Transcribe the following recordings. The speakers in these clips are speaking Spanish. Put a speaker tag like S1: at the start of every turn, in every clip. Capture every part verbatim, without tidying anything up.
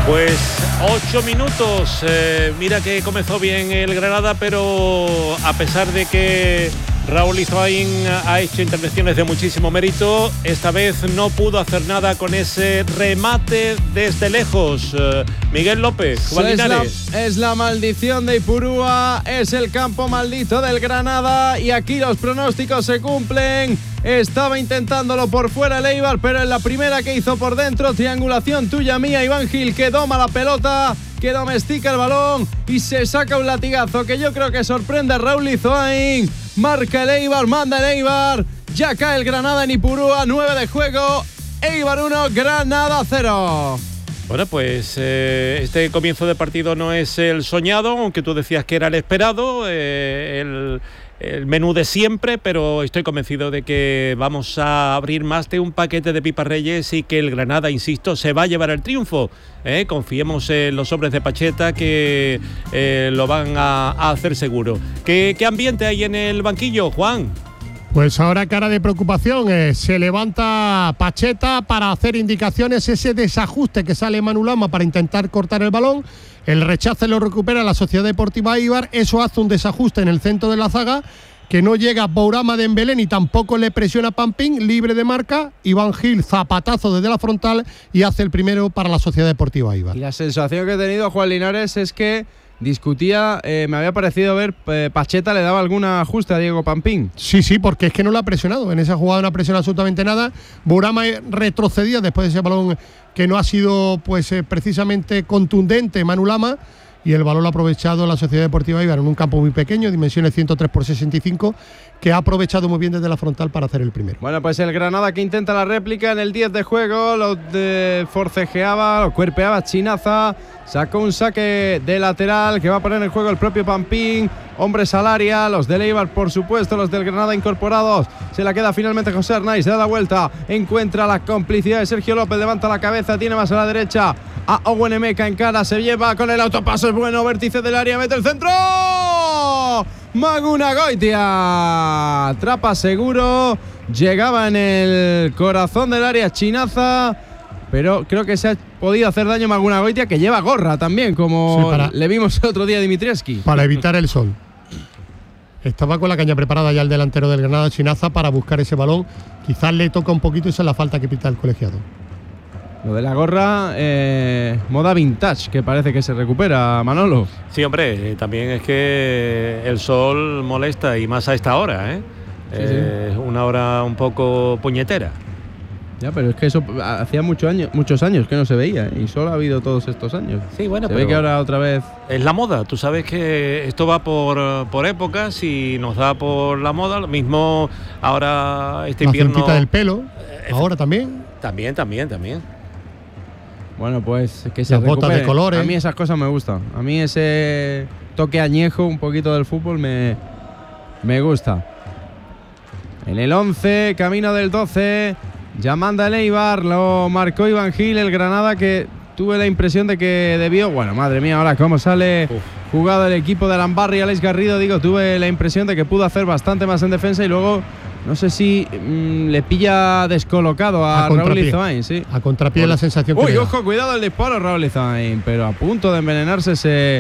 S1: Pues ocho minutos, eh, mira que comenzó bien el Granada, pero a pesar de que Raúl Izoain ha hecho intervenciones de muchísimo mérito, esta vez no pudo hacer nada con ese remate desde lejos. Eh, Miguel López, Juan Linares.
S2: Es la, es la maldición de Ipurúa, es el campo maldito del Granada y aquí los pronósticos se cumplen. Estaba intentándolo por fuera el Eibar, pero en la primera que hizo por dentro, triangulación tuya mía, Iván Gil, que doma la pelota, que domestica el balón y se saca un latigazo que yo creo que sorprende a Raúl Izoain. Marca el Eibar, manda el Eibar, ya cae el Granada en Ipurúa, nueve de juego, Eibar uno, Granada cero.
S1: Bueno, pues eh, este comienzo de partido no es el soñado, aunque tú decías que era el esperado, eh, el... el menú de siempre, pero estoy convencido de que vamos a abrir más de un paquete de pipas Reyes y que el Granada, insisto, se va a llevar el triunfo. ¿eh? Confiemos en los hombres de Pacheta que eh, lo van a, a hacer seguro. ¿Qué, ¿Qué ambiente hay en el banquillo, Juan?
S3: Pues ahora cara de preocupación, eh, se levanta Pacheta para hacer indicaciones, ese desajuste que sale Manu Lama para intentar cortar el balón, el rechace lo recupera la Sociedad Deportiva Eibar, eso hace un desajuste en el centro de la zaga, que no llega Bourama Dembélé ni tampoco le presiona Pampín, libre de marca, Iván Gil zapatazo desde la frontal y hace el primero para la Sociedad Deportiva Eibar.
S2: Y la sensación que he tenido, Juan Linares, es que discutía, eh, me había parecido ver, eh, Pacheta le daba algún ajuste a Diego Pampín.
S3: Sí, sí, porque es que no lo ha presionado, en esa jugada no ha presionado absolutamente nada. Bourama retrocedía después de ese balón que no ha sido pues eh, precisamente contundente Manu Lama, y el balón lo ha aprovechado la Sociedad Deportiva Eibar en un campo muy pequeño, dimensiones ciento tres por sesenta y cinco, que ha aprovechado muy bien desde la frontal para hacer el primero.
S2: Bueno, pues el Granada que intenta la réplica en el diez de juego, lo de forcejeaba, lo cuerpeaba Chinaza, sacó un saque de lateral que va a poner en juego el propio Pampín, hombres al área, los del Eibar por supuesto, los del Granada incorporados, se la queda finalmente José Arnaiz, se da la vuelta, encuentra la complicidad de Sergio López, levanta la cabeza, tiene más a la derecha a Owen Emeka en cara, se lleva con el autopaso, es bueno, vértice del área, mete el centro, Maguna Goitia, atrapa seguro, llegaba en el corazón del área Chinaza, pero creo que se ha podido hacer daño Maguna Goitia, que lleva gorra también, como sí, para, le vimos el otro día a Dimitrievski.
S3: Para evitar el sol. Estaba con la caña preparada ya el delantero del Granada, Chinaza, para buscar ese balón. Quizás le toca un poquito, esa es la falta que pita el colegiado.
S2: Lo de la gorra, eh, moda vintage, que parece que se recupera, Manolo.
S1: Sí, hombre, también es que el sol molesta, y más a esta hora, ¿eh? Sí, eh sí. Una hora un poco puñetera.
S2: Ya, pero es que eso hacía mucho año, muchos años que no se veía, y solo ha habido todos estos años.
S1: Sí, bueno,
S2: se
S1: pero
S2: ve que ahora otra vez
S1: es la moda. Tú sabes que esto va por, por épocas y nos da por la moda. Lo mismo ahora este
S3: la
S1: invierno.
S3: La cintita del pelo, eh, ahora también.
S1: También, también, también.
S2: Bueno, pues que se
S3: las
S2: recupere.
S3: botas de colores.
S2: A mí esas cosas me gustan. A mí ese toque añejo un poquito del fútbol me, me gusta. En el once, camino del doce, ya manda el Eibar, lo marcó Iván Gil, el Granada, que tuve la impresión de que debió, bueno, madre mía, ahora cómo sale Uf. jugado el equipo de Arambarri, Alex Garrido, digo, tuve la impresión de que pudo hacer bastante más en defensa y luego no sé si mmm, le pilla descolocado a, a Raúl Izoain, sí.
S3: A contrapié bueno. La sensación que
S2: Uy, ojo, cuidado el disparo, Raúl Izoain, pero a punto de envenenarse ese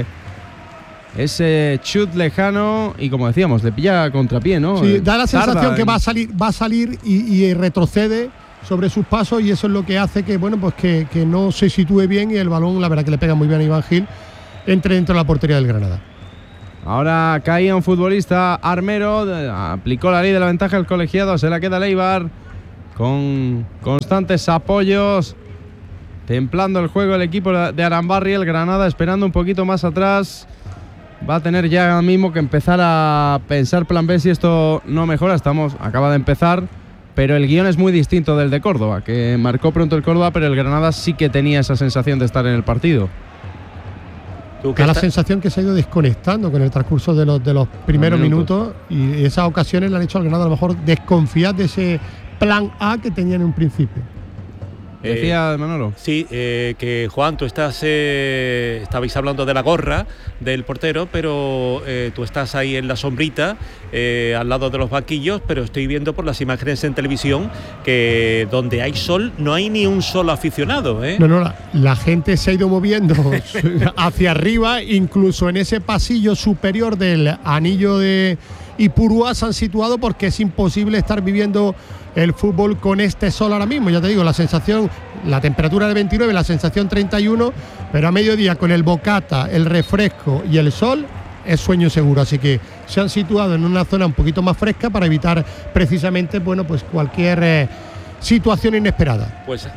S2: ese chut lejano y como decíamos, le pilla a contrapié, ¿no?
S3: Sí, da la sensación
S2: en...
S3: que va a salir, va a salir y, y retrocede sobre sus pasos, y eso es lo que hace que, bueno, pues que, que no se sitúe bien, y el balón, la verdad que le pega muy bien a Iván Gil, entre dentro de la portería del Granada.
S2: Ahora caía un futbolista Armero, aplicó la ley de la ventaja el colegiado, se la queda el Eibar con constantes apoyos, templando el juego el equipo de Arambarri, el Granada esperando un poquito más atrás. Va a tener ya mismo que empezar a pensar plan B si esto no mejora. Estamos, acaba de empezar, pero el guión es muy distinto del de Córdoba, que marcó pronto el Córdoba, pero el Granada sí que tenía esa sensación de estar en el partido.
S3: Da la sensación que se ha ido desconectando con el transcurso de los, de los primeros minutos. minutos, y esas ocasiones le han hecho al Granada a lo mejor desconfiar de ese plan A que tenían en un principio.
S2: Decía
S1: eh,
S2: Manolo.
S1: Sí, eh, que Juan, tú estás, eh, estabais hablando de la gorra del portero, pero eh, tú estás ahí en la sombrita, eh, al lado de los banquillos, pero estoy viendo por las imágenes en televisión que donde hay sol no hay ni un solo aficionado, ¿eh?
S3: No, no, la, la gente se ha ido moviendo hacia arriba, incluso en ese pasillo superior del anillo de Ipurúa se han situado porque es imposible estar viviendo el fútbol con este sol ahora mismo. Ya te digo, la sensación, la temperatura de veintinueve, la sensación treinta y uno, pero a mediodía con el bocata, el refresco y el sol es sueño seguro. Así que se han situado en una zona un poquito más fresca para evitar precisamente, bueno, pues cualquier eh, situación inesperada.
S1: Pues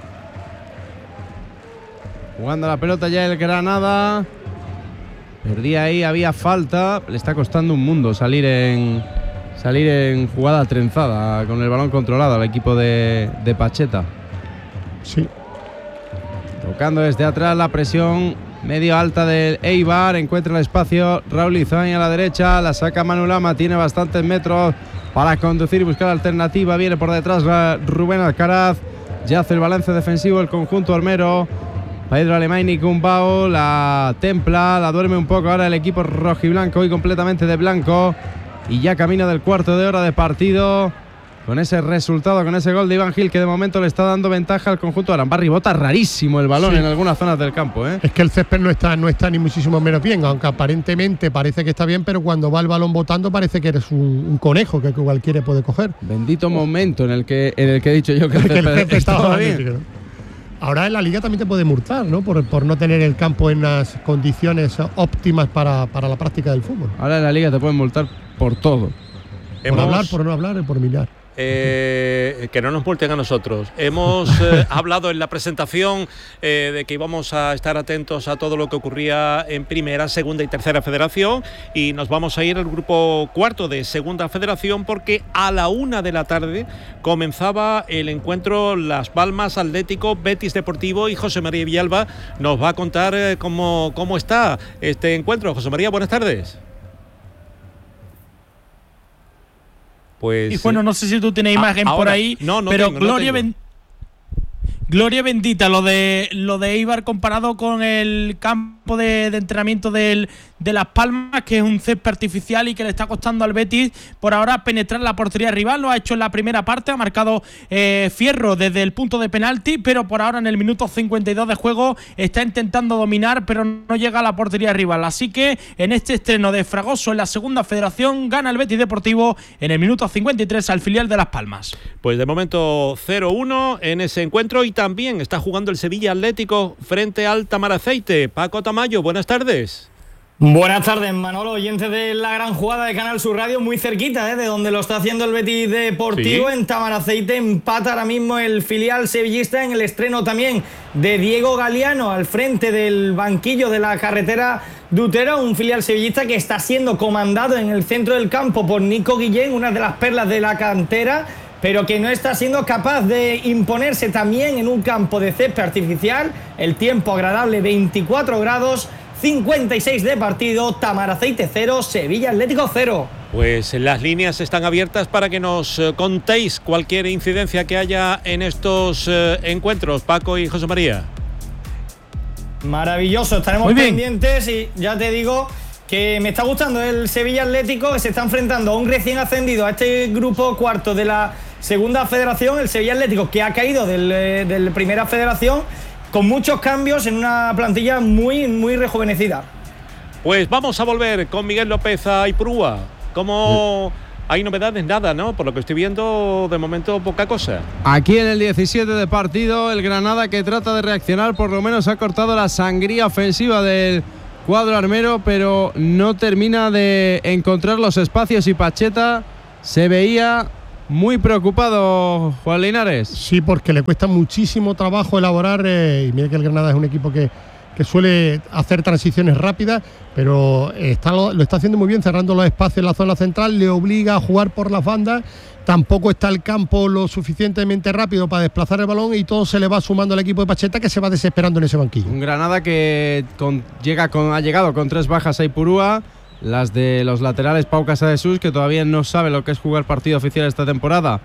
S2: jugando la pelota ya el Granada. Perdía ahí, había falta. Le está costando un mundo salir en salir en jugada trenzada con el balón controlado al equipo de, de Pacheta.
S3: Sí.
S2: Tocando desde atrás la presión medio alta del Eibar. Encuentra el espacio Raúl Izaña a la derecha. La saca Manu Lama. Tiene bastantes metros para conducir y buscar alternativa. Viene por detrás Rubén Alcaraz. Ya hace el balance defensivo el conjunto armero. Pedro Alemany y Cumbao la templa, la duerme un poco ahora el equipo rojiblanco, hoy completamente de blanco, y ya camino del cuarto de hora de partido con ese resultado, con ese gol de Iván Gil que de momento le está dando ventaja al conjunto de Arambarri. Bota rarísimo el balón, sí, en algunas zonas del campo, ¿eh?
S3: Es que el césped no está, no está ni muchísimo menos bien, aunque aparentemente parece que está bien, pero cuando va el balón botando parece que eres un, un conejo que cualquiera puede coger.
S2: Bendito oh. momento en el que en el que he dicho yo que el césped,
S3: el césped estaba,
S2: estaba
S3: bien.
S2: bien.
S3: ¿No? Ahora en la Liga también te puede multar, ¿no? Por, por no tener el campo en las condiciones óptimas para, para la práctica del fútbol.
S2: Ahora en la Liga te pueden multar por todo.
S3: Por Hemos... hablar, por no hablar y por mirar.
S1: Eh, que no nos multen a nosotros. Hemos eh, hablado en la presentación eh, de que íbamos a estar atentos a todo lo que ocurría en primera, segunda y tercera federación, y nos vamos a ir al grupo cuarto de segunda federación porque a la una de la tarde comenzaba el encuentro Las Palmas Atlético Betis Deportivo, y José María Villalba nos va a contar eh, cómo, cómo está este encuentro. José María, buenas tardes. Pues,
S4: y bueno, no sé si tú tienes imagen
S1: ahora,
S4: por ahí,
S1: no, no
S4: pero
S1: tengo,
S4: Gloria,
S1: no tengo.
S4: Ben, Gloria bendita, lo de lo de Eibar comparado con el campo de, de entrenamiento del, de Las Palmas, que es un césped artificial y que le está costando al Betis por ahora penetrar la portería rival. Lo ha hecho en la primera parte, ha marcado eh, Fierro desde el punto de penalti, pero por ahora en el minuto cincuenta y dos de juego está intentando dominar, pero no llega a la portería rival. Así que en este estreno de Fragoso en la segunda federación gana el Betis Deportivo en el minuto cincuenta y tres al filial de Las Palmas.
S1: Pues de momento cero uno en ese encuentro, y también está jugando el Sevilla Atlético frente al Tamaraceite. Paco Tamayo, buenas tardes.
S5: Buenas tardes, Manolo, oyentes de la gran jugada de Canal Sur Radio, muy cerquita ¿eh? de donde lo está haciendo el Betis Deportivo, ¿sí? En Tamaraceite empata ahora mismo el filial sevillista en el estreno también de Diego Galiano al frente del banquillo de la carretera de Utera, un filial sevillista que está siendo comandado en el centro del campo por Nico Guillén, una de las perlas de la cantera, pero que no está siendo capaz de imponerse también en un campo de césped artificial. El tiempo agradable, veinticuatro grados, cincuenta y seis de partido, Tamaraceite cero, Sevilla Atlético cero.
S1: Pues las líneas están abiertas para que nos eh, contéis cualquier incidencia que haya en estos eh, encuentros, Paco y José María.
S5: Maravilloso, estaremos pendientes, y ya te digo que me está gustando el Sevilla Atlético, que se está enfrentando a un recién ascendido a este grupo cuarto de la segunda federación, el Sevilla Atlético, que ha caído del, eh, del primera federación, con muchos cambios en una plantilla muy, muy rejuvenecida.
S1: Pues vamos a volver con Miguel López a Ipurúa. ¿Cómo hay novedades? Nada, ¿no? Por lo que estoy viendo, de momento, poca cosa.
S2: Aquí en el diecisiete de partido, el Granada, que trata de reaccionar, por lo menos ha cortado la sangría ofensiva del cuadro armero, pero no termina de encontrar los espacios, y Pacheta se veía muy preocupado, Juan Linares.
S3: Sí, porque le cuesta muchísimo trabajo elaborar, eh, y mira que el Granada es un equipo que, que suele hacer transiciones rápidas, pero está, lo, lo está haciendo muy bien, cerrando los espacios en la zona central, le obliga a jugar por las bandas, tampoco está el campo lo suficientemente rápido para desplazar el balón, y todo se le va sumando al equipo de Pacheta, que se va desesperando en ese banquillo.
S2: Un Granada que con, llega con, ha llegado con tres bajas a Ipurúa, las de los laterales Pau Casadesus, que todavía no sabe lo que es jugar partido oficial esta temporada,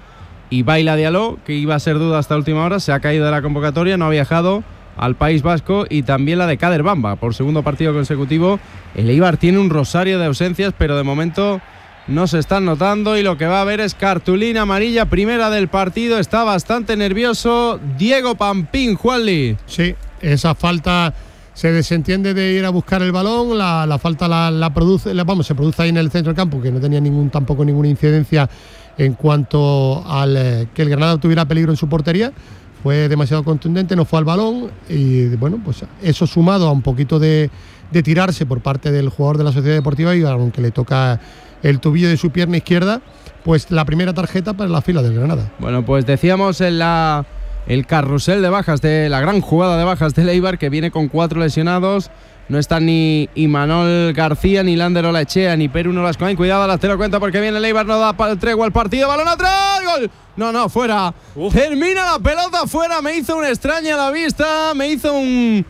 S2: y Baila Diallo, que iba a ser duda hasta última hora, se ha caído de la convocatoria, no ha viajado al País Vasco, y también la de Kader Bamba, por segundo partido consecutivo. El Eibar tiene un rosario de ausencias, pero de momento no se están notando, y lo que va a haber es cartulina amarilla, primera del partido. Está bastante nervioso Diego Pampín, Juanli.
S3: Sí, esa falta se desentiende de ir a buscar el balón, la, la falta la, la produce, la, vamos, se produce ahí en el centro del campo, que no tenía ningún tampoco ninguna incidencia en cuanto al eh, que el Granada tuviera peligro en su portería. Fue demasiado contundente, no fue al balón, y bueno, pues eso sumado a un poquito de, de tirarse por parte del jugador de la Sociedad Deportiva, y aunque le toca el tobillo de su pierna izquierda, pues la primera tarjeta para la fila del Granada.
S2: Bueno, pues decíamos en la el carrusel de bajas, de la gran jugada de bajas del Eibar, que viene con cuatro lesionados. No están ni Imanol García, ni Lander Olaechea, ni Perú Nolascoain. Cuidado, las te lo cuenta, porque viene el Eibar, no da tregua al partido. Balón atrás, gol. No, no, fuera. Uf. Termina la pelota fuera. Me hizo una extraña la vista. Me hizo un,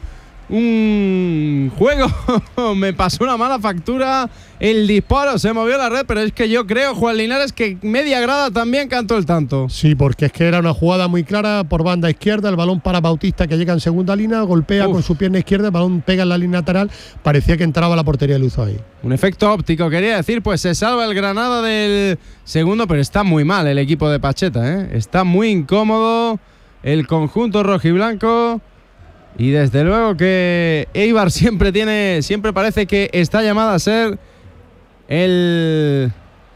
S2: un juego. Me pasó una mala factura. El disparo, se movió la red, pero es que yo creo, Juan Linares, que media grada también cantó el tanto.
S3: Sí, porque es que era una jugada muy clara por banda izquierda. El balón para Bautista, que llega en segunda línea, golpea Uf. con su pierna izquierda, el balón pega en la línea lateral. Parecía que entraba a la portería de Luzo ahí.
S2: Un efecto óptico, quería decir. Pues se salva el Granada del segundo, pero está muy mal el equipo de Pacheta, ¿eh? Está muy incómodo el conjunto rojiblanco. Y desde luego que Eibar siempre tiene, siempre parece que está llamada a ser el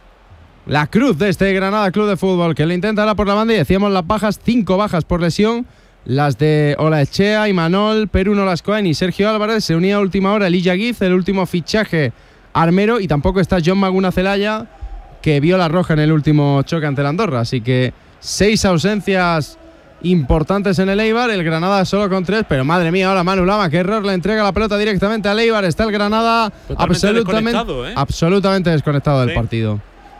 S2: la cruz de este Granada Club de Fútbol, que le intenta ahora por la banda. Y decíamos las bajas, cinco bajas por lesión, las de Olaechea, Imanol, Perú Nolascoain y Sergio Álvarez. Se unía a última hora Elilla Guiz, el último fichaje armero, y tampoco está John Maguna Celaya, que vio la roja en el último choque ante la Andorra. Así que seis ausencias importantes en el Eibar, el Granada solo con tres, pero madre mía, ahora Manu Lama, qué error, le entrega la pelota directamente al Eibar. Está el Granada
S1: totalmente
S2: absolutamente
S1: desconectado, ¿eh?
S2: absolutamente desconectado del
S1: sí.
S2: partido.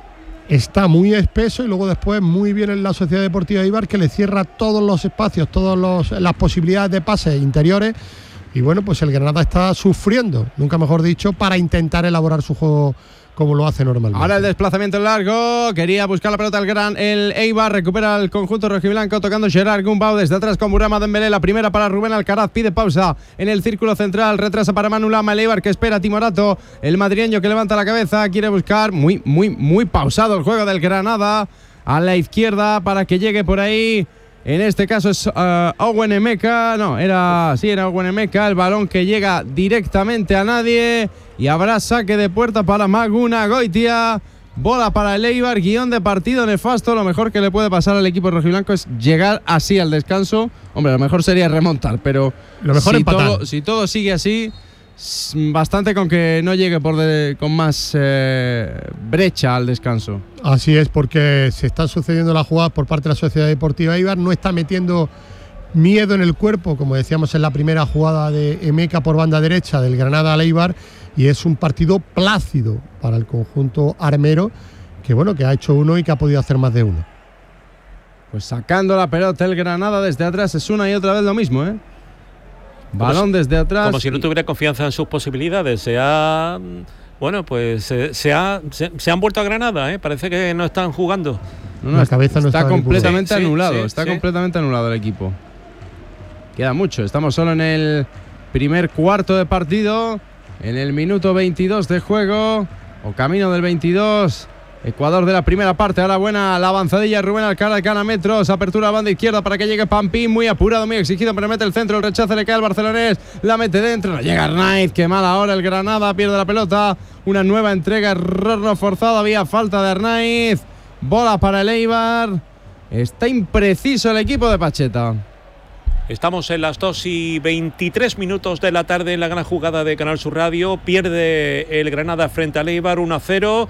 S3: Está muy espeso, y luego después muy bien en la Sociedad Deportiva Eibar, que le cierra todos los espacios, todas las posibilidades de pases interiores, y bueno, pues el Granada está sufriendo, nunca mejor dicho, para intentar elaborar su juego como lo hace normalmente.
S2: Ahora el desplazamiento largo, quería buscar la pelota el gran el Eibar, recupera el conjunto rojiblanco, tocando Gerard Gumbau desde atrás con Burama Dembélé, la primera para Rubén Alcaraz, pide pausa en el círculo central, retrasa para Manu Lama, el Eibar que espera a Timorato, el madrileño que levanta la cabeza, quiere buscar, muy, muy, muy pausado el juego del Granada, a la izquierda para que llegue por ahí. En este caso es uh, Owen Emeka, no, era, sí, era Owen Emeka, el balón que llega directamente a nadie, y habrá saque de puerta para Maguna Goitia, bola para el Eibar, guión de partido nefasto. Lo mejor que le puede pasar al equipo rojiblanco es llegar así al descanso. Hombre, lo mejor sería remontar, pero
S3: lo mejor
S2: si,
S3: empatar.
S2: todo, si todo sigue así, bastante con que no llegue por de, con más eh, brecha al descanso.
S3: Así es, porque se están sucediendo las jugadas por parte de la Sociedad Deportiva Eibar, no está metiendo miedo en el cuerpo, como decíamos en la primera jugada de Emeka por banda derecha del Granada al Eibar, y es un partido plácido para el conjunto armero, que bueno, que ha hecho uno y que ha podido hacer más de uno. Pues
S2: sacando la pelota el Granada desde atrás, es una y otra vez lo mismo, ¿eh? Balón
S1: como
S2: desde atrás.
S1: Como si no tuviera confianza en sus posibilidades. Se ha, bueno, pues se, se, ha, se, se han vuelto a Granada, ¿eh? Parece que no están jugando.
S2: No, no, la cabeza no está, está completamente
S1: sí,
S2: anulado.
S1: Sí, sí,
S2: está
S1: sí.
S2: completamente anulado el equipo. Queda mucho. Estamos solo en el primer cuarto de partido. En el minuto veintidós de juego. O camino del veintidós. Ecuador de la primera parte, ahora buena la avanzadilla, Rubén Alcalá, gana metros, apertura a banda izquierda para que llegue Pampín, muy apurado, muy exigido, pero mete el centro, el rechazo le cae al barcelonés, la mete dentro, no llega Arnaiz, qué mal ahora el Granada, pierde la pelota, una nueva entrega, error no forzado, había falta de Arnaiz, bola para el Eibar, está impreciso el equipo de Pacheta.
S1: Estamos en las dos y veintitrés minutos de la tarde en la gran jugada de Canal Sur Radio. Pierde el Granada frente al Eibar uno a cero.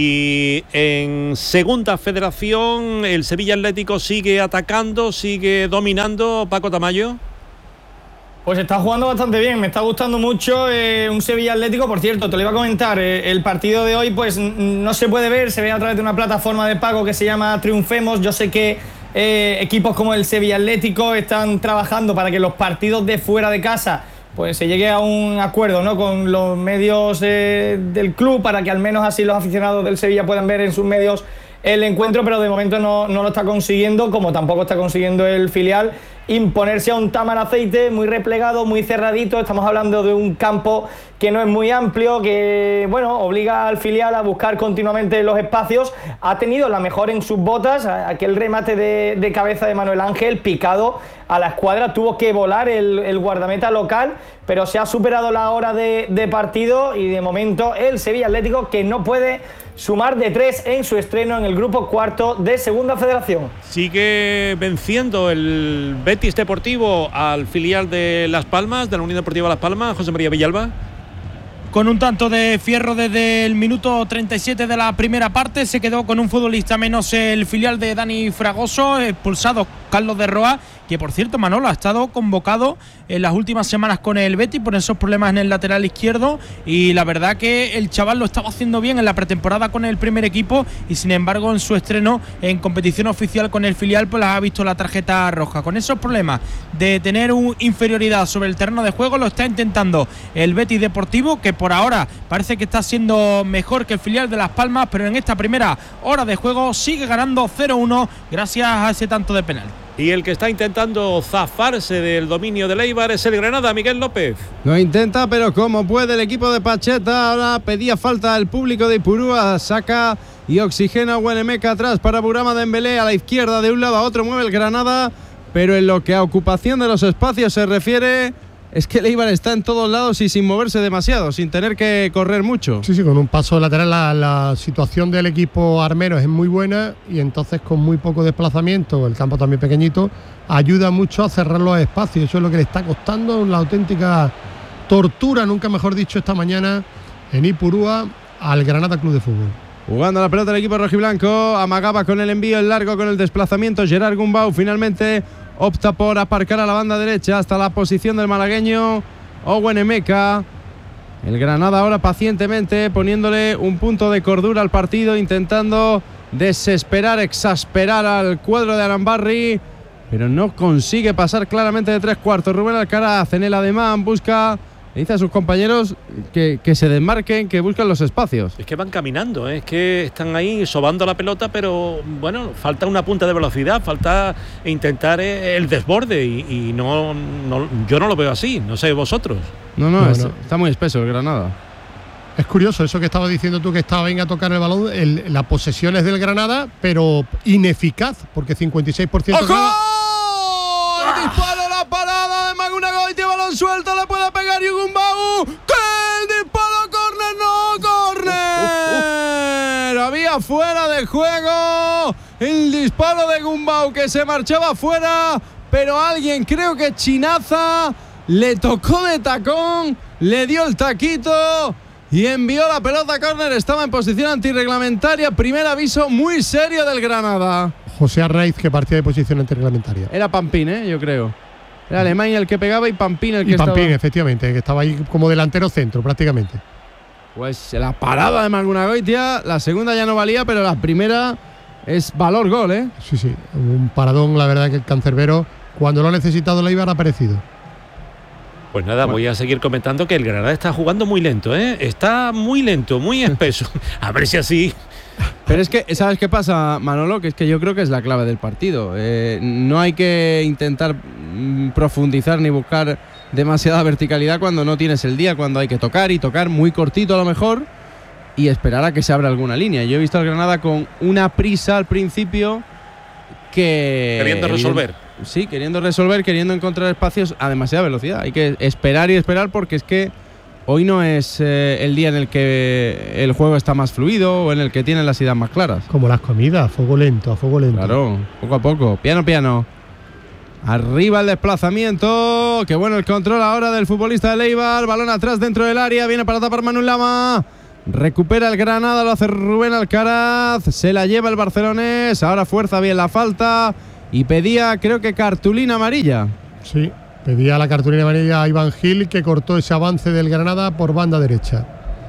S1: Y en segunda federación el Sevilla Atlético sigue atacando, sigue dominando. Paco Tamayo.
S5: Pues está jugando bastante bien, me está gustando mucho eh, un Sevilla Atlético. Por cierto, te lo iba a comentar, eh, el partido de hoy pues no se puede ver, se ve a través de una plataforma de pago que se llama Triunfemos. Yo sé que Eh, equipos como el Sevilla Atlético están trabajando para que los partidos de fuera de casa pues se llegue a un acuerdo, ¿no?, con los medios eh, del club, para que al menos así los aficionados del Sevilla puedan ver en sus medios el encuentro, pero de momento no, no lo está consiguiendo, como tampoco está consiguiendo el filial imponerse a un Tamaraceite muy replegado, muy cerradito. Estamos hablando de un campo que no es muy amplio, que bueno, obliga al filial a buscar continuamente los espacios. Ha tenido la mejor en sus botas, aquel remate de, de cabeza de Manuel Ángel picado a la escuadra, tuvo que volar el, el guardameta local, pero se ha superado la hora de, de partido y de momento el Sevilla Atlético, que no puede sumar de tres en su estreno en el grupo cuarto de Segunda Federación.
S1: Sigue venciendo el Betis Deportivo al filial de Las Palmas, de la Unión Deportiva Las Palmas, José María Villalba.
S4: Con un tanto de Fierro desde el minuto treinta y siete de la primera parte, se quedó con un futbolista menos el filial de Dani Fragoso, expulsado Carlos de Roa, que por cierto, Manolo, ha estado convocado en las últimas semanas con el Betis por esos problemas en el lateral izquierdo, y la verdad que el chaval lo estaba haciendo bien en la pretemporada con el primer equipo, y sin embargo en su estreno en competición oficial con el filial pues ha visto la tarjeta roja. Con esos problemas de tener una inferioridad sobre el terreno de juego, lo está intentando el Betis Deportivo, que por ahora parece que está siendo mejor que el filial de Las Palmas, pero en esta primera hora de juego sigue ganando cero uno gracias a ese tanto de penal.
S1: Y el que está intentando zafarse del dominio del Eibar es el Granada, Miguel López.
S2: Lo intenta, pero como puede el equipo de Pacheta. Ahora pedía falta el público de Ipurúa, saca y oxigena a Huenemeca atrás para Burama Dembélé, a la izquierda de un lado a otro mueve el Granada, pero en lo que a ocupación de los espacios se refiere, es que el Eibar está en todos lados y sin moverse demasiado, sin tener que correr mucho.
S3: Sí, sí, con un paso lateral la, la situación del equipo armero es muy buena, y entonces con muy poco desplazamiento, el campo también pequeñito, ayuda mucho a cerrar los espacios. Eso es lo que le está costando, la auténtica tortura, nunca mejor dicho, esta mañana en Ipurúa al Granada Club de Fútbol.
S2: Jugando la pelota el equipo rojiblanco, amagaba con el envío en largo, con el desplazamiento Gerard Gumbau, finalmente opta por aparcar a la banda derecha hasta la posición del malagueño Owen Emeka. El Granada ahora pacientemente poniéndole un punto de cordura al partido, intentando desesperar, exasperar al cuadro de Arambarri, pero no consigue pasar claramente de tres cuartos. Rubén Alcaraz en el ademán busca, le dice a sus compañeros que, que se desmarquen, que busquen los espacios.
S1: Es que van caminando, ¿eh? Es que están ahí sobando la pelota, pero bueno, falta una punta de velocidad, falta intentar el desborde y, y no, no, yo no lo veo así, no sé vosotros.
S2: No, no,
S3: no,
S2: es,
S3: no.
S2: está muy espeso el Granada.
S3: Es curioso eso que estabas diciendo tú, que estaba bien a tocar el balón, el, la posesión es del Granada, pero ineficaz, porque cincuenta y seis por ciento...
S2: ¡Ojo! El disparo, la parada de Maguna Goitia, balón suelto, le puede pegar Yugumbau. ¡Que el disparo, córner, no, córner! Uh, uh, uh. Había fuera de juego el disparo de Gumbau, que se marchaba fuera, pero alguien, creo que Chinaza, le tocó de tacón, le dio el taquito y envió la pelota a córner. Estaba en posición antirreglamentaria. Primer aviso muy serio del Granada.
S3: José Arraiz, que partía de posición antirreglamentaria.
S2: Era Pampín, ¿eh? Yo creo. Era Alemania el que pegaba y Pampín el que
S3: y Pampín,
S2: estaba...
S3: efectivamente, que estaba ahí como delantero centro prácticamente.
S2: Pues la parada de Maguna Goitia, la segunda ya no valía, pero la primera es valor gol, ¿eh?
S3: Sí, sí, un paradón, la verdad que el cancerbero, cuando lo ha necesitado el Eibar, ha aparecido.
S1: Pues nada, bueno, voy a seguir comentando que el Granada está jugando muy lento, ¿eh? Está muy lento, muy espeso. A ver si así...
S2: Pero es que, ¿sabes qué pasa, Manolo? Que es que yo creo que es la clave del partido. Eh, no hay que intentar mm, profundizar ni buscar demasiada verticalidad cuando no tienes el día, cuando hay que tocar y tocar muy cortito a lo mejor y esperar a que se abra alguna línea. Yo he visto al Granada con una prisa al principio que...
S1: Queriendo resolver.
S2: Sí, queriendo resolver, queriendo encontrar espacios a demasiada velocidad. Hay que esperar y esperar, porque es que hoy no es eh, el día en el que el juego está más fluido o en el que tienen las ideas más claras.
S3: Como las comidas, a fuego lento, a fuego lento.
S2: Claro, poco a poco, piano piano. Arriba el desplazamiento, qué bueno el control ahora del futbolista de Eibar. Balón atrás dentro del área, viene para tapar Manu Lama. Recupera el Granada, lo hace Rubén Alcaraz. Se la lleva el barcelonés, ahora fuerza bien la falta. Y pedía, creo que cartulina amarilla.
S3: Sí, pedía la cartulina amarilla a Iván Gil, que cortó ese avance del Granada por banda derecha.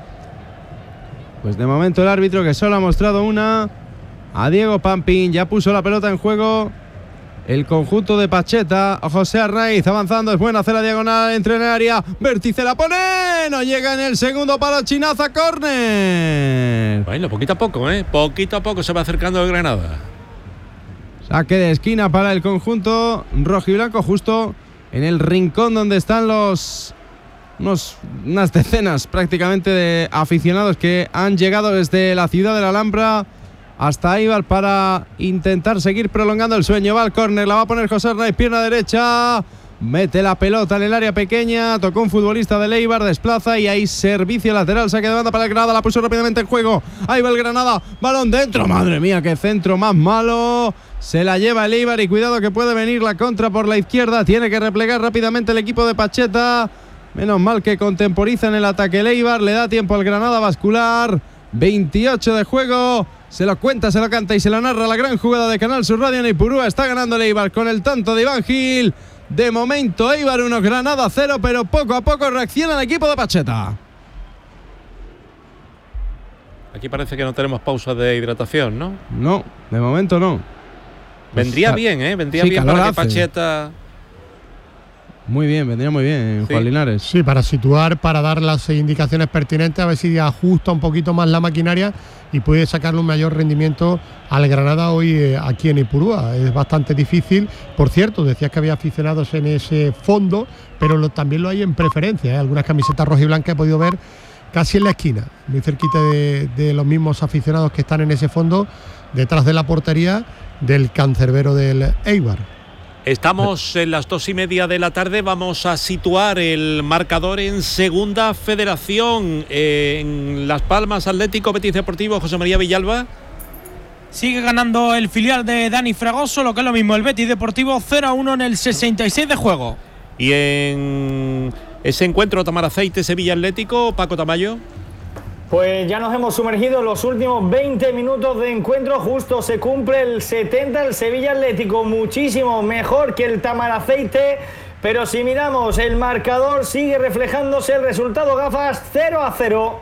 S2: Pues de momento el árbitro, que solo ha mostrado una, a Diego Pampín. Ya puso la pelota en juego el conjunto de Pacheta. José Arnaiz avanzando, es buena, hace la diagonal, entra en el área, vértice, la pone, no llega en el segundo palo, chinaza, córner.
S1: Bueno, poquito a poco, ¿eh? Poquito a poco se va acercando el Granada.
S2: Saque de esquina para el conjunto rojiblanco, justo en el rincón donde están los unos, unas decenas prácticamente de aficionados que han llegado desde la ciudad de la Alhambra hasta Eibar para intentar seguir prolongando el sueño. Va al córner, la va a poner José Arnaiz, pierna derecha, mete la pelota en el área pequeña, tocó un futbolista del Eibar, desplaza y hay servicio lateral, saque de banda para el Granada, la puso rápidamente en juego, ahí va el Granada, balón dentro, madre mía, qué centro más malo, se la lleva el Eibar y cuidado que puede venir la contra por la izquierda, tiene que replegar rápidamente el equipo de Pacheta, menos mal que contemporiza en el ataque el Eibar, le da tiempo al Granada a bascular, veintiocho de juego. Se lo cuenta, se lo canta y se lo narra la gran jugada de Canal Sur Radio en Ipurúa. Está ganando el Eibar con el tanto de Iván Gil. De momento Eibar uno, Granada cero, pero poco a poco reacciona el equipo de Pacheta.
S1: Aquí parece que no tenemos pausa de hidratación, ¿no?
S2: No, de momento no.
S1: Vendría
S2: pues,
S1: bien, ¿eh? Vendría
S2: sí,
S1: bien para que
S2: hace.
S1: Pacheta...
S2: Muy bien, vendría muy bien,
S1: sí.
S2: Juan Linares.
S3: Sí, para situar, para dar las indicaciones pertinentes, a ver si ajusta un poquito más la maquinaria y puede sacarle un mayor rendimiento al Granada hoy eh, aquí en Ipurúa. Es bastante difícil. Por cierto, decías que había aficionados en ese fondo, pero lo, también lo hay en preferencia. ¿eh? Algunas camisetas rojas y blancas he podido ver casi en la esquina, muy cerquita de, de los mismos aficionados que están en ese fondo, detrás de la portería del cancerbero del Eibar.
S1: Estamos en las dos y media de la tarde, vamos a situar el marcador en Segunda Federación, eh, en Las Palmas, Atlético, Betis Deportivo, José María Villalba.
S4: Sigue ganando el filial de Dani Fragoso, lo que es lo mismo, el Betis Deportivo cero a uno en el sesenta y seis de juego.
S1: Y en ese encuentro Tamaracete, Sevilla Atlético, Paco Tamayo.
S5: Pues ya nos hemos sumergido en los últimos veinte minutos de encuentro, justo se cumple el setenta, el Sevilla Atlético muchísimo mejor que el Tamaracete, pero si miramos el marcador sigue reflejándose el resultado, gafas, cero a cero.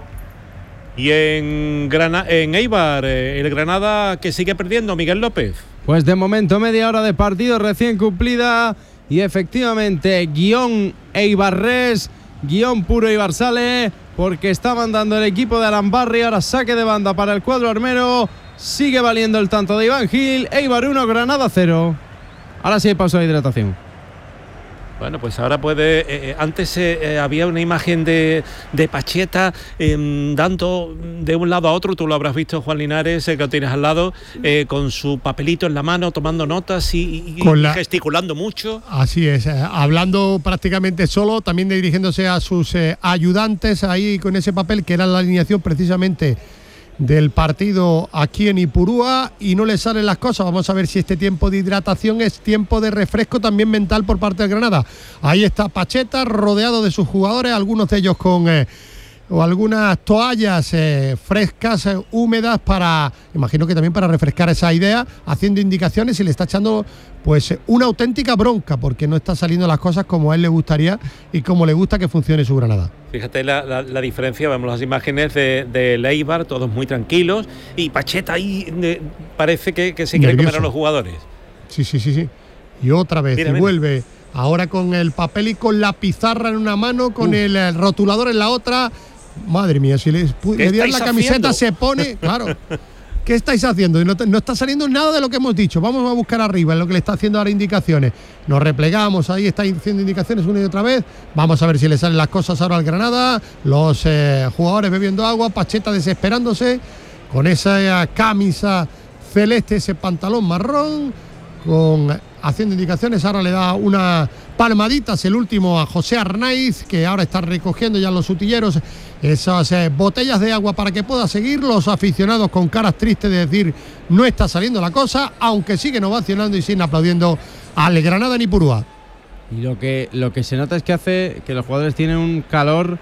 S1: Y en, Grana- en Eibar, eh, el Granada que sigue perdiendo, Miguel López.
S2: Pues de momento media hora de partido recién cumplida y efectivamente guión Eibarres, guión puro Eibar sale, porque está mandando el equipo de Arambarri. Ahora saque de banda para el cuadro armero. Sigue valiendo el tanto de Iván Gil. Eibar uno, Granada cero. Ahora sí hay pausa de hidratación.
S1: Bueno, pues ahora puede... Eh, antes eh, había una imagen de, de Pacheta eh, dando de un lado a otro, tú lo habrás visto, Juan Linares, eh, que lo tienes al lado, eh, con su papelito en la mano, tomando notas y, y,
S3: Con la...
S1: y gesticulando mucho.
S3: Así es, eh, hablando prácticamente solo, también dirigiéndose a sus eh, ayudantes ahí con ese papel que era la alineación precisamente del partido aquí en Ipurúa, y no le salen las cosas. Vamos a ver si este tiempo de hidratación es tiempo de refresco también mental por parte del Granada. Ahí está Pacheta rodeado de sus jugadores, algunos de ellos con eh, o algunas toallas eh, frescas, eh, húmedas, para, imagino que también para refrescar esa idea, haciendo indicaciones, y le está echando pues una auténtica bronca porque no está saliendo las cosas como a él le gustaría y como le gusta que funcione su Granada.
S1: Fíjate la, la, la diferencia, vemos las imágenes de, de Eibar, todos muy tranquilos, y Pacheta ahí de, parece que, que se quiere
S3: Nervioso.
S1: comer a los jugadores.
S3: Sí, sí, sí, sí. Y otra vez,
S1: mira,
S3: y
S1: mira.
S3: vuelve ahora con el papel y con la pizarra en una mano, con el, el rotulador en la otra. Madre mía, si le, le dieran la camiseta
S1: haciendo?
S3: se pone, claro. ¿Qué estáis haciendo? No, no está saliendo nada de lo que hemos dicho. Vamos a buscar arriba en lo que le está haciendo ahora indicaciones. Nos replegamos, ahí está haciendo indicaciones una y otra vez. Vamos a ver si le salen las cosas ahora al Granada. Los eh, jugadores bebiendo agua, Pacheta desesperándose con esa camisa celeste, ese pantalón marrón, con haciendo indicaciones. Ahora le da una palmaditas el último a José Arnaiz, que ahora está recogiendo ya los utilleros esas eh, botellas de agua para que pueda seguir. Los aficionados con caras tristes de decir no está saliendo la cosa, aunque siguen ovacionando y siguen aplaudiendo al Granada en Ipurúa.
S2: Y lo que, lo que se nota es que hace que los jugadores tienen un calor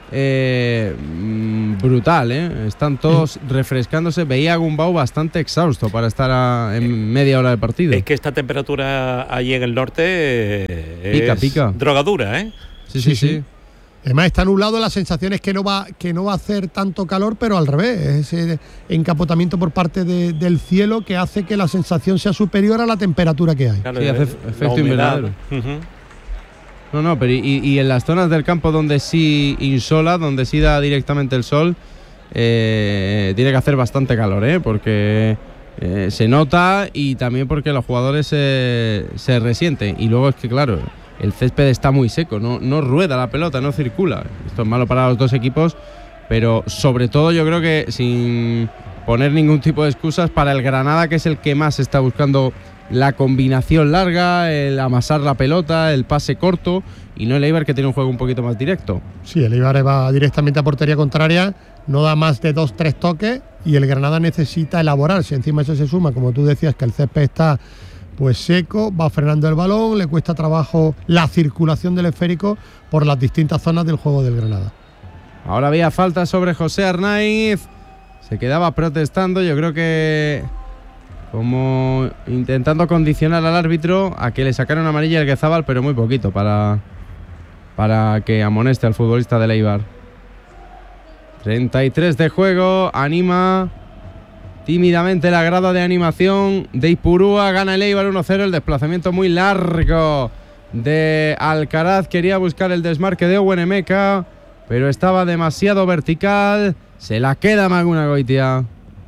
S2: eh, brutal, ¿eh? Están todos refrescándose. Veía a Gumbau bastante exhausto para estar a, en media hora de partido.
S1: Es que esta temperatura allí en el norte eh,
S2: Pica,
S1: es
S2: pica.
S1: drogadura, ¿eh?
S2: Sí, sí, sí. sí.
S3: Además está nublado, la sensación es que no va, que no va a hacer tanto calor, pero al revés, es ese encapotamiento por parte de, del cielo que hace que la sensación sea superior a la temperatura que hay.
S2: Claro, sí, hace efecto invernadero. Uh-huh. No, no, pero y, y en las zonas del campo donde sí insola, donde sí da directamente el sol, eh, tiene que hacer bastante calor, ¿eh? Porque eh, se nota y también porque los jugadores eh, se resienten. Y luego es que, claro, el césped está muy seco, no, no rueda la pelota, no circula. Esto es malo para los dos equipos, pero sobre todo yo creo que sin poner ningún tipo de excusas para el Granada, que es el que más está buscando la combinación larga, el amasar la pelota, el pase corto, y no el Eibar, que tiene un juego un poquito más directo.
S3: Sí, el Eibar va directamente a portería contraria, no da más de dos, tres toques, y el Granada necesita elaborar. Si encima eso se suma, como tú decías, que el césped está pues seco, va frenando el balón, le cuesta trabajo la circulación del esférico por las distintas zonas del juego del Granada.
S2: Ahora había falta sobre José Arnaiz, se quedaba protestando, yo creo que como intentando condicionar al árbitro a que le sacara una amarilla al Guezábal, pero muy poquito para, para que amoneste al futbolista del Eibar. treinta y tres de juego, anima tímidamente la grada de animación de Ipurúa, gana el Eibar uno cero, el desplazamiento muy largo de Alcaraz, quería buscar el desmarque de Owen Emeka, pero estaba demasiado vertical, se la queda Maguna Goitia.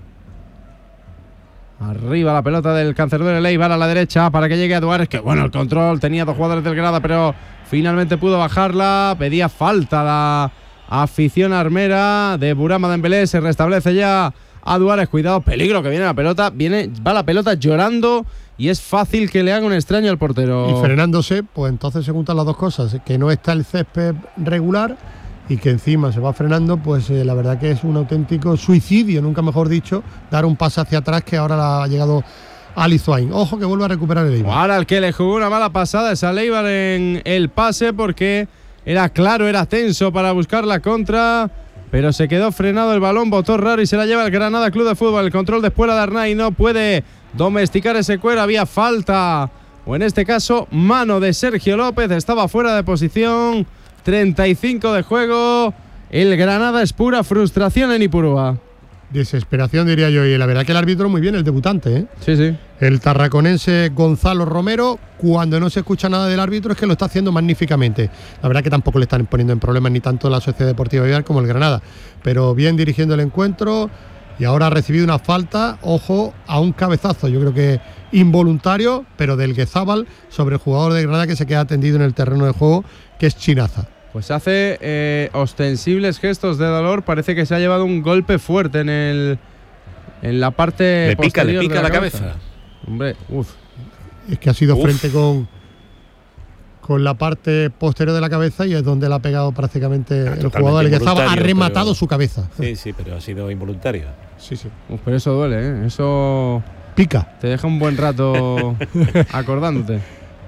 S2: Arriba la pelota del cancerbero del Eibar a la derecha para que llegue a Duárez, que bueno el control, tenía dos jugadores del Granada, pero finalmente pudo bajarla, pedía falta la afición armera de Burama Dembélé, se restablece ya a Duárez, cuidado, peligro que viene la pelota, viene, va la pelota llorando y es fácil que le haga un extraño al portero.
S3: Y frenándose, pues entonces se juntan las dos cosas, que no está el césped regular y que encima se va frenando, pues eh, la verdad que es un auténtico suicidio, nunca mejor dicho, dar un pase hacia atrás, que ahora ha llegado Ali Zuain. Ojo que vuelve a recuperar el Eibar.
S2: Ahora el que le jugó una mala pasada es al Eibar en el pase, porque era claro, era tenso para buscar la contra, pero se quedó frenado el balón, botó raro y se la lleva el Granada Club de Fútbol. El control de Espuela de Arnaiz no puede domesticar ese cuero, había falta, o en este caso mano de Sergio López, estaba fuera de posición. Treinta y cinco de juego, el Granada es pura frustración en Ipurúa.
S3: Desesperación, diría yo, y la verdad que el árbitro muy bien, el debutante, ¿eh?
S2: Sí, sí.
S3: El tarraconense Gonzalo Romero, cuando no se escucha nada del árbitro es que lo está haciendo magníficamente. La verdad que tampoco le están poniendo en problemas ni tanto la Sociedad Deportiva Eibar como el Granada, pero bien dirigiendo el encuentro, y ahora ha recibido una falta, ojo, a un cabezazo, yo creo que involuntario, pero del Guezábal sobre el jugador de Granada, que se queda tendido en el terreno de juego, que es Chinaza.
S2: Pues hace eh, ostensibles gestos de dolor, parece que se ha llevado un golpe fuerte en el en la parte
S1: le pica,
S2: posterior
S1: le pica
S2: de la,
S1: la
S2: cabeza.
S1: cabeza.
S2: Hombre, uff.
S3: Es que ha sido
S1: uf.
S3: frente con con la parte posterior de la cabeza y es donde le ha pegado prácticamente ah, el jugador del Guezábal, ha rematado
S1: pero,
S3: su cabeza.
S1: Sí, sí, pero ha sido involuntario.
S3: Sí, sí.
S2: Uf, pero eso duele, ¿eh? Eso
S3: pica.
S2: Te deja un buen rato acordándote.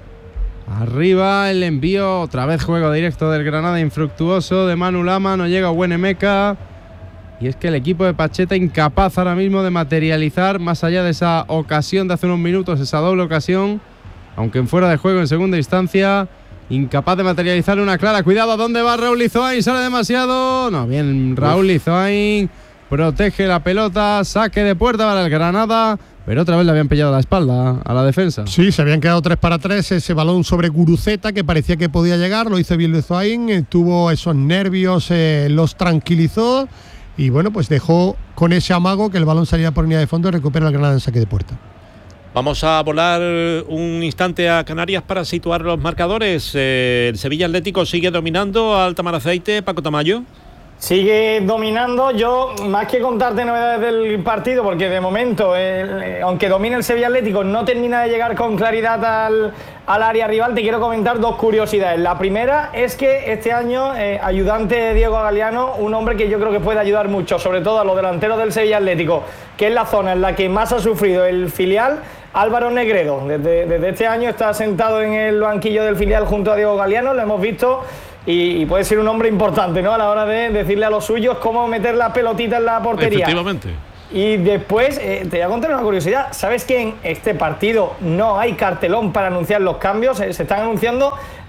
S2: Arriba el envío, otra vez juego directo del Granada infructuoso de Manu Lama, no llega Owen Emeka. Y es que el equipo de Pacheta incapaz ahora mismo de materializar, más allá de esa ocasión de hace unos minutos, esa doble ocasión, aunque en fuera de juego en segunda instancia, incapaz de materializar una clara. Cuidado, ¿a dónde va Raúl Lizoain? Sale demasiado. No, bien, Raúl Lizoain protege la pelota, saque de puerta para el Granada. Pero otra vez le habían pillado la espalda a la defensa.
S3: Sí, se habían quedado tres para tres. Ese balón sobre Guruceta que parecía que podía llegar, lo hizo bien Lizoain, tuvo esos nervios, eh, los tranquilizó y bueno, pues dejó con ese amago que el balón salía por línea de fondo y recupera el Granada en saque de puerta.
S1: Vamos a volar un instante a Canarias para situar los marcadores. Eh, el Sevilla Atlético sigue dominando al Tamaraceite, Paco Tamayo.
S5: Sigue dominando. Yo, más que contarte novedades del partido, porque de momento, eh, aunque domine el Sevilla Atlético, no termina de llegar con claridad al, al área rival, te quiero comentar dos curiosidades. La primera es que este año, eh, ayudante de Diego Galeano, un hombre que yo creo que puede ayudar mucho, sobre todo a los delanteros del Sevilla Atlético, que es la zona en la que más ha sufrido el filial, Álvaro Negredo. Desde, desde este año está sentado en el banquillo del filial junto a Diego Galeano, lo hemos visto. Y, y puede ser un hombre importante, ¿no? A la hora de decirle a los suyos cómo meter la pelotita en la portería.
S1: Efectivamente.
S5: Y después, eh, te voy a contar una curiosidad. ¿Sabes que en este partido no hay cartelón para anunciar los cambios? Eh, se están anunciando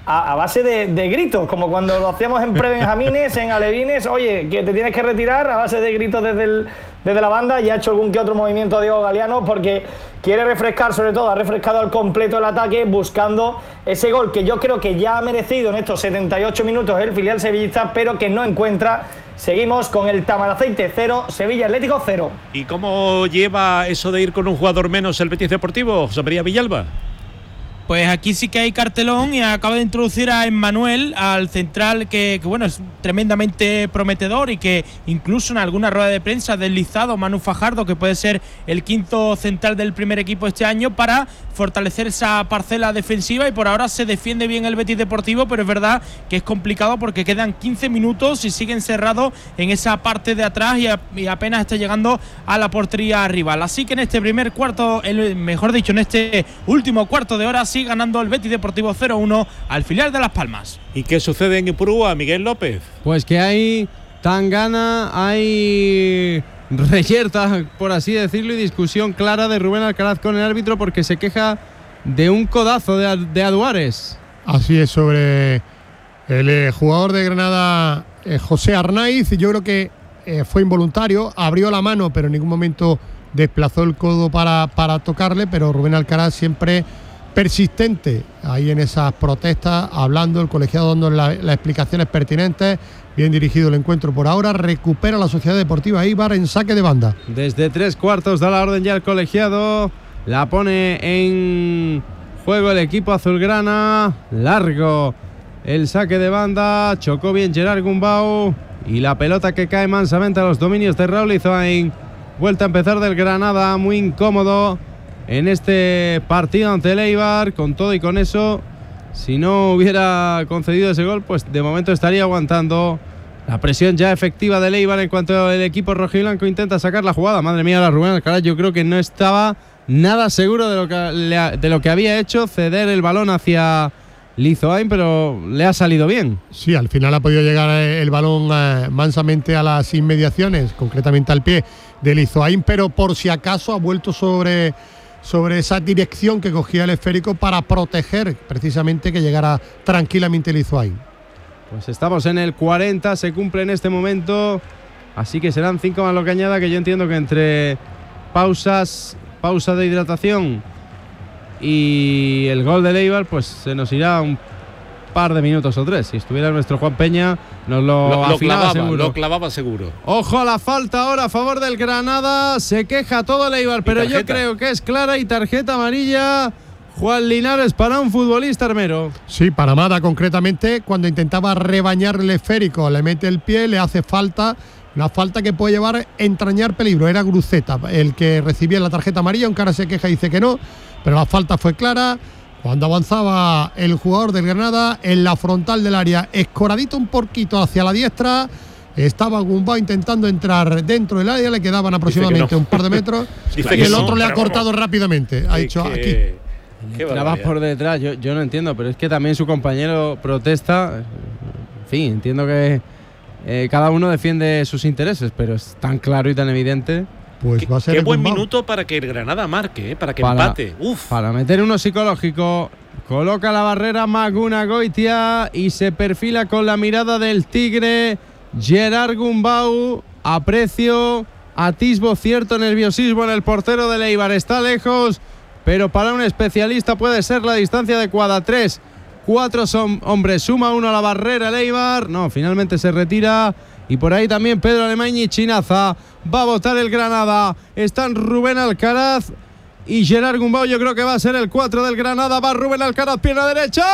S5: a, a base de, de gritos, como cuando lo hacíamos en prebenjamines, en alevines, oye, que te tienes que retirar, a base de gritos desde, el, desde la banda. Y ha hecho algún que otro movimiento Diego Galeano porque quiere refrescar, sobre todo ha refrescado al completo el ataque, buscando ese gol que yo creo que ya ha merecido en estos setenta y ocho minutos el filial sevillista, pero que no encuentra. Seguimos con el Tamaraceite cero, Sevilla Atlético cero.
S1: ¿Y cómo lleva eso de ir con un jugador menos el Betis Deportivo, José María Villalba?
S4: Pues aquí sí que hay cartelón y acaba de introducir a Emmanuel, al central que, que bueno, es tremendamente prometedor y que incluso en alguna rueda de prensa ha deslizado Manu Fajardo que puede ser el quinto central del primer equipo este año para fortalecer esa parcela defensiva, y por ahora se defiende bien el Betis Deportivo, pero es verdad que es complicado porque quedan quince minutos y sigue encerrado en esa parte de atrás y, a, y apenas está llegando a la portería rival. Así que en este primer cuarto, el, mejor dicho, en este último cuarto de hora, sigue ganando el Betis Deportivo cero uno al filial de Las Palmas.
S1: ¿Y qué sucede en Ipurúa, Miguel López?
S2: Pues que hay tangana, hay reyerta, por así decirlo, y discusión clara de Rubén Alcaraz con el árbitro porque se queja de un codazo de, de Aduares.
S3: Así es, sobre el eh, jugador de Granada, eh, José Arnaiz. Yo creo que eh, fue involuntario, abrió la mano, pero en ningún momento desplazó el codo para, para tocarle, pero Rubén Alcaraz siempre persistente ahí en esas protestas, hablando, el colegiado dando la, las explicaciones pertinentes. Bien dirigido el encuentro por ahora. Recupera la Sociedad Deportiva Eibar en saque de banda.
S2: Desde tres cuartos da la orden ya el colegiado. La pone en juego el equipo azulgrana. Largo el saque de banda. Chocó bien Gerard Gumbau. Y la pelota que cae mansamente a los dominios de Raúl Izoain. Vuelta a empezar del Granada. Muy incómodo en este partido ante el Eibar. Con todo y con eso, si no hubiera concedido ese gol, pues de momento estaría aguantando la presión ya efectiva del Eibar en cuanto el equipo rojiblanco intenta sacar la jugada. Madre mía, la Rubén Alcaraz, yo creo que no estaba nada seguro de lo que, le, de lo que había hecho, ceder el balón hacia Lizoain, pero le ha salido bien.
S3: Sí, al final ha podido llegar el balón eh, mansamente a las inmediaciones, concretamente al pie de Lizoain, pero por si acaso ha vuelto sobre... sobre esa dirección que cogía el esférico para proteger precisamente que llegara tranquilamente el Lizoain.
S2: Pues estamos en el cuarenta, se cumple en este momento, así que serán cinco más lo que añada, que yo entiendo que entre pausas, pausa de hidratación y el gol de Eibar, pues se nos irá un par de minutos o tres. Si estuviera nuestro Juan Peña, nos lo,
S1: lo, lo clavaba
S2: seguro.
S1: Lo clavaba seguro.
S2: Ojo a la falta ahora a favor del Granada. Se queja todo el Eibar, pero yo creo que es clara y tarjeta amarilla. Juan Linares para un futbolista armero.
S3: Sí, para Mada concretamente, cuando intentaba rebañar el esférico, le mete el pie, le hace falta. Una falta que puede llevar a entrañar peligro. Era Gruceta el que recibía la tarjeta amarilla, aunque ahora se queja y dice que no, pero la falta fue clara. Cuando avanzaba el jugador del Granada en la frontal del área, escoradito un poquito hacia la diestra, estaba Gumbau intentando entrar dentro del área, le quedaban aproximadamente no. un par de metros y el otro no, le ha cortado no. rápidamente. Ha dicho que... aquí.
S2: Entrabas por detrás, yo, yo no entiendo, pero es que también su compañero protesta. En fin, entiendo que eh, cada uno defiende sus intereses, pero es tan claro y tan evidente.
S3: Pues va a ser
S1: qué buen
S3: Gumbau.
S1: Minuto para que el Granada marque, ¿eh? Para que
S2: para,
S1: empate. Uf.
S2: Para meter uno psicológico. Coloca la barrera Maguna Goitia y se perfila con la mirada del tigre Gerard Gumbau. Aprecio, atisbo cierto nerviosismo en el portero del Eibar. Está lejos, pero para un especialista puede ser la distancia adecuada. Tres, cuatro son hombres. Suma uno a la barrera el Eibar. No, finalmente se retira. Y por ahí también Pedro Alemany y Chinaza. Va a votar el Granada. Están Rubén Alcaraz y Gerard Gumbau. Yo creo que va a ser el cuatro del Granada. Va Rubén Alcaraz, pierna derecha.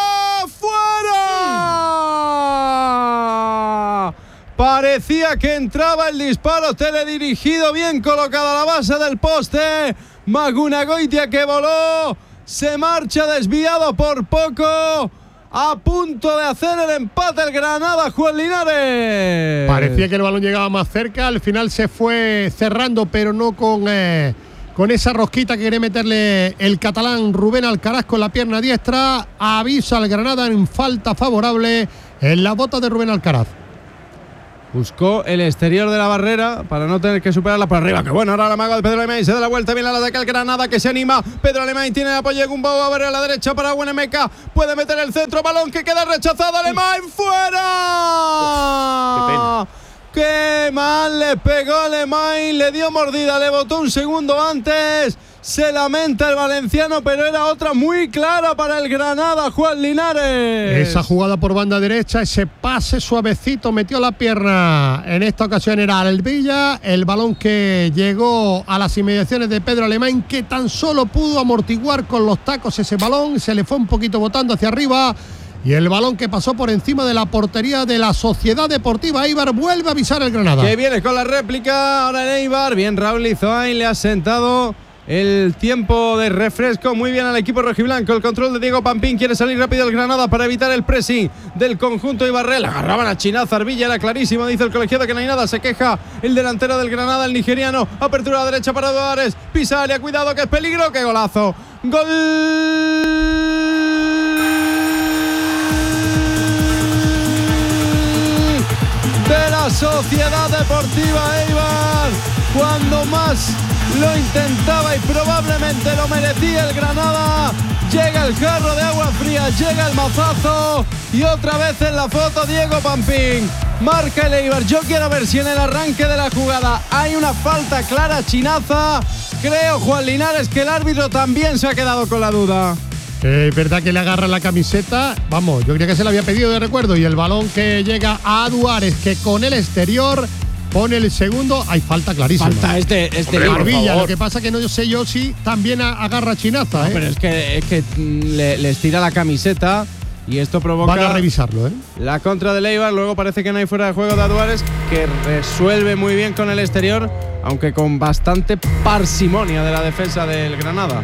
S2: ¡Fuera! Parecía que entraba el disparo teledirigido. Bien colocada la base del poste. Maguna Goitia que voló. Se marcha desviado por poco. A punto de hacer el empate el Granada, Juan Linares.
S3: Parecía que el balón llegaba más cerca. Al final se fue cerrando, pero no con, eh, con esa rosquita que quiere meterle el catalán Rubén Alcaraz con la pierna diestra. Avisa al Granada en falta favorable en la bota de Rubén Alcaraz.
S2: Buscó el exterior de la barrera para no tener que superarla por arriba. Que bueno, ahora la maga de Pedro Alemán se da la vuelta. Viene al ataque el Granada que se anima. Pedro Alemán tiene el apoyo de Gumbau. A ver a la derecha para Buenemeca. Puede meter el centro. Balón que queda rechazado. Alemán fuera.
S1: Qué pena.
S2: Qué mal le pegó Alemán. Le dio mordida. Le botó un segundo antes. Se lamenta el valenciano, pero era otra muy clara para el Granada, Juan Linares.
S3: Esa jugada por banda derecha, ese pase suavecito, metió la pierna. En esta ocasión era Alvilla, el balón que llegó a las inmediaciones de Pedro Alemán, que tan solo pudo amortiguar con los tacos ese balón, se le fue un poquito botando hacia arriba. Y el balón que pasó por encima de la portería de la Sociedad Deportiva Eibar vuelve a avisar el Granada.
S2: Que viene con la réplica, ahora el Eibar, bien Raúl Izoain, le ha sentado el tiempo de refresco muy bien al equipo rojiblanco. El control de Diego Pampín, quiere salir rápido el Granada para evitar el pressing del conjunto Ibarrel. Agarraban a Chinaza, Arvilla, era clarísimo, dice el colegiado que no hay nada, se queja el delantero del Granada, el nigeriano. Apertura a la derecha para Duárez, pisa área, cuidado que es peligro, que golazo. Gol de la Sociedad Deportiva Eibar, cuando más lo intentaba y probablemente lo merecía el Granada. Llega el jarro de agua fría, llega el mazazo y otra vez en la foto Diego Pampín. Marca el Eibar. Yo quiero ver si en el arranque de la jugada hay una falta clara Chinaza. Creo, Juan Linares, que el árbitro también se ha quedado con la duda.
S3: Es eh, verdad que le agarra la camiseta. Vamos, yo creía que se la había pedido de recuerdo. Y el balón que llega a Duárez, que con el exterior pone el segundo. Hay falta clarísima.
S2: Falta este, este
S3: Hombre, Arvilla, lo que pasa que no sé yo si también agarra Chinaza.
S2: No,
S3: ¿eh?
S2: pero es que, es que le, les tira la camiseta y esto provoca.
S3: Van a revisarlo, ¿eh?
S2: La contra de Eibar. Luego parece que no hay fuera de juego de Duárez, que resuelve muy bien con el exterior, aunque con bastante parsimonia de la defensa del Granada.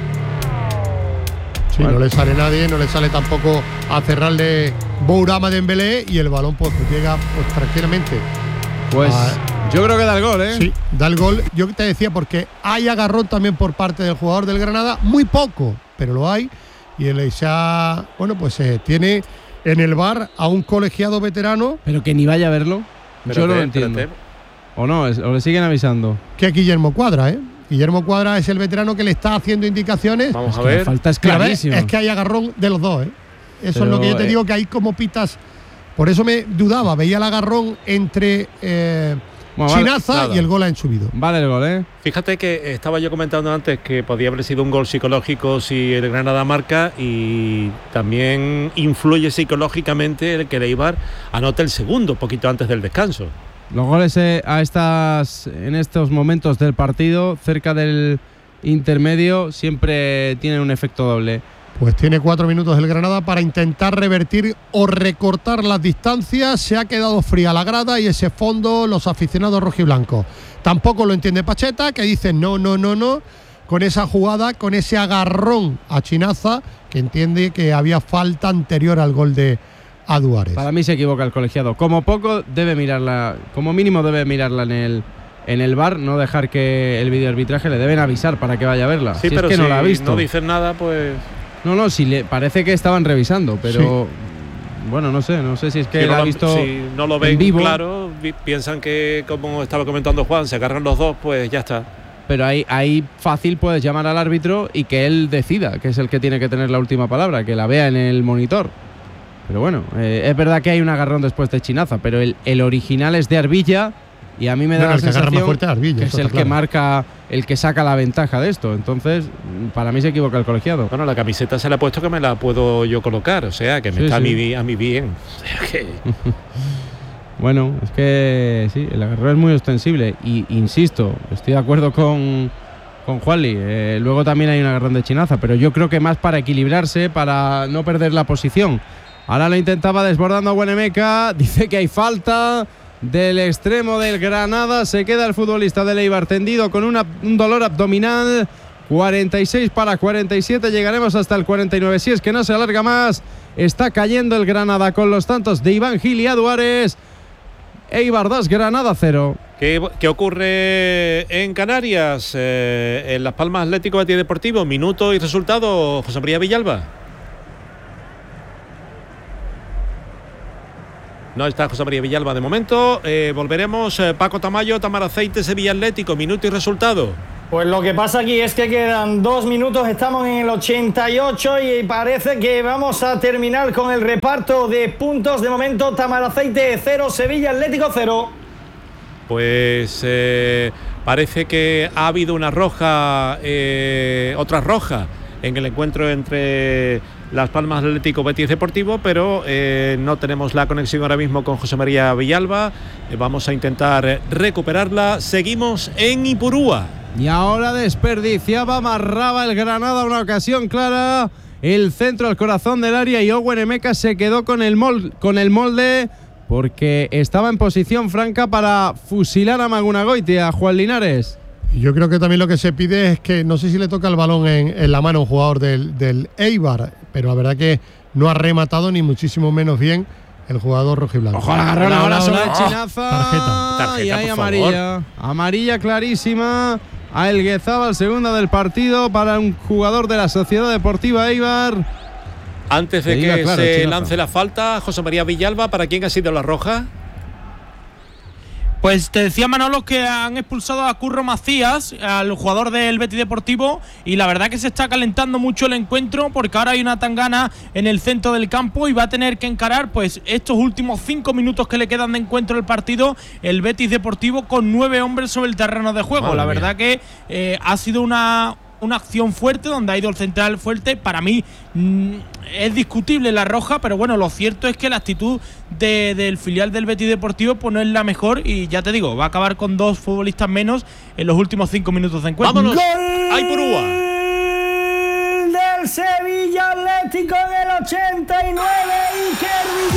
S3: Sí, bueno, no le sale nadie, no le sale tampoco a cerrarle Bourama Dembélé y el balón pues, pues llega pues, tranquilamente.
S2: Pues
S3: ah,
S2: yo creo que da el gol, ¿eh?
S3: Sí, da el gol. Yo te decía porque hay agarrón también por parte del jugador del Granada, muy poco, pero lo hay. Y el Eixa, bueno, pues eh, tiene en el V A R a un colegiado veterano.
S2: Pero que ni vaya a verlo.
S1: Espérate,
S2: yo no lo entiendo.
S1: espérate.
S2: O no, es, o le siguen avisando.
S3: Que es Guillermo Cuadra, ¿eh? Guillermo Cuadra es el veterano que le está haciendo indicaciones.
S1: Vamos
S2: Es
S1: a
S2: que
S1: ver.
S2: la falta es
S3: Pero,
S2: clarísima.
S3: Es que hay agarrón de los dos, ¿eh? Eso
S2: Pero,
S3: es lo que yo te
S2: eh,
S3: digo, que hay como pitas. Por eso me dudaba, veía el agarrón entre eh,
S2: Bueno, vale,
S3: Chinaza
S1: nada.
S3: y el gol ha subido.
S2: Vale el gol, ¿eh?
S1: Fíjate que estaba yo comentando antes que podía haber sido un gol psicológico si el Granada marca, y también influye psicológicamente el que el Eibar anote el segundo poquito antes del descanso.
S2: Los goles eh, a estas, en estos momentos del partido, cerca del intermedio, siempre tienen un efecto doble.
S3: Pues tiene cuatro minutos el Granada para intentar revertir o recortar las distancias. Se ha quedado fría la grada y ese fondo los aficionados rojiblancos. Tampoco lo entiende Pacheta, que dice no, no, no, no, con esa jugada, con ese agarrón a Chinaza, que entiende que había falta anterior al gol de Duárez.
S2: Para mí se equivoca el colegiado. Como poco debe mirarla, como mínimo debe mirarla en el en el V A R, no dejar que el videoarbitraje le deben avisar para que vaya a verla.
S1: Sí,
S2: si
S1: pero
S2: es que
S1: si
S2: no la ha visto.
S1: no dicen nada, pues.
S2: No, no, si le parece que estaban revisando, pero bueno, no sé, no sé si es que
S1: si
S2: la
S1: no
S2: ha
S1: lo-
S2: visto
S1: si no lo ven
S2: en vivo,
S1: claro, vi- piensan que, como estaba comentando Juan, se agarran los dos, pues ya está.
S2: pero ahí, ahí fácil puedes llamar al árbitro y que él decida, que es el que tiene que tener la última palabra, que la vea en el monitor. Pero bueno, eh, es verdad que hay un agarrón después de Chinaza, pero el, el original es de Arvilla y a mí me da
S3: Bueno,
S2: la
S3: el que agarra más
S2: sensación
S3: fuerte es Arvilla,
S2: que es
S3: eso
S2: el
S3: está
S2: que
S3: claro.
S2: marca, el que saca la ventaja de esto. Entonces, para mí se equivoca el colegiado.
S1: Bueno, la camiseta se la ha puesto que me la puedo yo colocar, o sea, que me
S2: Sí,
S1: está
S2: sí.
S1: A, mi, bi- a mi bien. O sea que.
S2: Bueno, es que sí, el agarrón es muy ostensible y insisto, estoy de acuerdo con, con Juanli. Eh, luego también hay un agarrón de Chinaza, pero yo creo que más para equilibrarse, para no perder la posición. Ahora lo intentaba desbordando a Buenemeca, dice que hay falta del extremo del Granada, se queda el futbolista del Eibar tendido con una, un dolor abdominal. cuarenta y seis para cuarenta y siete, llegaremos hasta el cuarenta y nueve si es que no se alarga más. Está cayendo el Granada con los tantos de Iván Gil y Duárez. Eibar dos, Granada cero.
S1: ¿Qué, qué ocurre en Canarias? Eh, en Las Palmas Atlético Betis Deportivo, minuto y resultado, José María Villalba. No está José María Villalba de momento. Eh, volveremos. Eh, Paco Tamayo, Tamaraceite, Sevilla Atlético. Minuto y resultado.
S5: Pues lo que pasa aquí es que quedan dos minutos, estamos en el ochenta y ocho y parece que vamos a terminar con el reparto de puntos. De momento, Tamaraceite cero, Sevilla Atlético cero.
S1: Pues eh, parece que ha habido una roja, eh, otra roja en el encuentro entre Las Palmas Atlético Betis Deportivo, pero eh, no tenemos la conexión ahora mismo con José María Villalba. Eh, vamos a intentar recuperarla. Seguimos en Ipurúa.
S2: Y ahora desperdiciaba, amarraba el Granada, una ocasión clara. El centro al corazón del área y Owen Emeka se quedó con el, mol, con el molde porque estaba en posición franca para fusilar a Magunagoitia, a Juan Linares.
S3: Yo creo que también lo que se pide es que no sé si le toca el balón en, en la mano a un jugador del, del Eibar, pero la verdad que no ha rematado ni muchísimo menos bien el jugador rojiblanco.
S2: Ojo, agarrón ahora sobre el
S3: Oh,
S2: chinaza.
S3: tarjeta.
S1: Tarjeta,
S2: y hay
S1: por
S2: amarilla.
S1: favor.
S2: Amarilla clarísima a Elguezábal, segunda del partido para un jugador de la Sociedad Deportiva Eibar.
S1: Antes de
S2: Que
S1: que
S2: diga claro,
S1: se
S2: chinazo.
S1: lance la falta, José María Villalba, ¿para quién ha sido la roja?
S4: Pues te decía Manolo que han expulsado a Curro Macías, al jugador del Betis Deportivo, y la verdad que se está calentando mucho el encuentro porque ahora hay una tangana en el centro del campo y va a tener que encarar pues estos últimos cinco minutos que le quedan de encuentro del partido el Betis Deportivo con nueve hombres sobre el terreno de juego.
S1: Madre
S4: la
S1: mía.
S4: verdad que eh, ha sido una una acción fuerte donde ha ido el central fuerte. Para mí mmm, es discutible la roja, pero bueno, lo cierto es que la actitud de, del filial del Betis Deportivo pues no es la mejor y ya te digo, va a acabar con dos futbolistas menos en los últimos cinco minutos de encuentro.
S1: ¡Vámonos!
S5: ¡Gol!
S1: ¡Ay, Purúa!
S5: Del Sevilla Atlético en el ochenta y nueve, Iker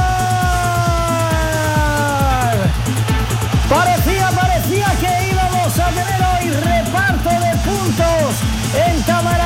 S5: Villar. Parecía, parecía que íbamos a tener hoy reparto de puntos en Tamaraceite.